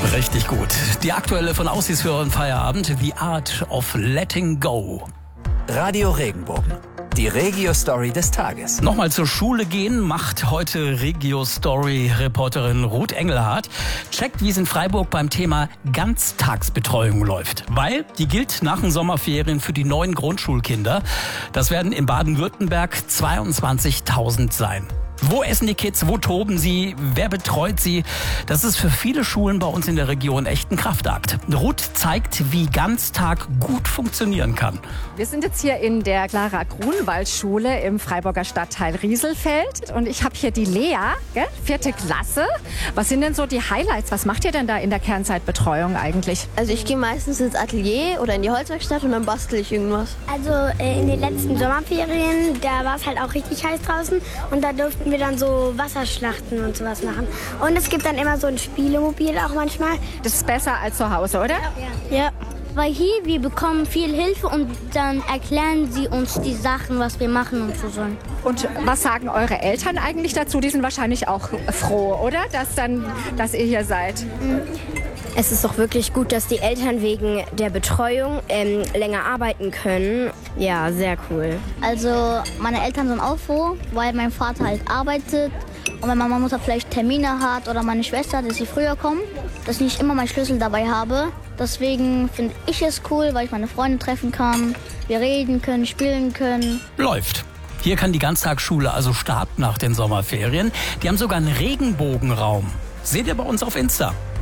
Richtig gut. Die aktuelle von Aussies Hören Feierabend, The Art of Letting Go. Radio Regenbogen, die Regio-Story des Tages. Nochmal zur Schule gehen macht heute Regio-Story-Reporterin Ruth Engelhardt. Checkt, wie es in Freiburg beim Thema Ganztagsbetreuung läuft. Weil die gilt nach den Sommerferien für die neuen Grundschulkinder. Das werden in Baden-Württemberg 22.000 sein. Wo essen die Kids? Wo toben sie? Wer betreut sie? Das ist für viele Schulen bei uns in der Region echt ein Kraftakt. Ruth zeigt, wie Ganztag gut funktionieren kann. Wir sind jetzt hier in der Clara-Grunwald-Schule im Freiburger Stadtteil Rieselfeld. Und ich habe hier die Lea, 4. Klasse. Was sind denn so die Highlights? Was macht ihr denn da in der Kernzeitbetreuung eigentlich? Also ich gehe meistens ins Atelier oder in die Holzwerkstatt und dann bastel ich irgendwas. Also in den letzten Sommerferien, da war es halt auch richtig heiß draußen. Und da durften wir dann so Wasserschlachten und sowas machen. Und es gibt dann immer so ein Spielemobil auch manchmal. Das ist besser als zu Hause, oder? Ja. Weil hier, wir bekommen viel Hilfe und dann erklären sie uns die Sachen, was wir machen und so sollen. Und was sagen eure Eltern eigentlich dazu? Die sind wahrscheinlich auch froh, oder? Dass ihr hier seid. Es ist doch wirklich gut, dass die Eltern wegen der Betreuung länger arbeiten können. Ja, sehr cool. Also meine Eltern sind auch froh, weil mein Vater halt arbeitet. Und wenn meine Mutter vielleicht Termine hat oder meine Schwester, dass sie früher kommen, dass ich nicht immer meinen Schlüssel dabei habe. Deswegen finde ich es cool, weil ich meine Freunde treffen kann, wir reden können, spielen können. Läuft. Hier kann die Ganztagsschule also starten nach den Sommerferien. Die haben sogar einen Regenbogenraum. Seht ihr bei uns auf Insta.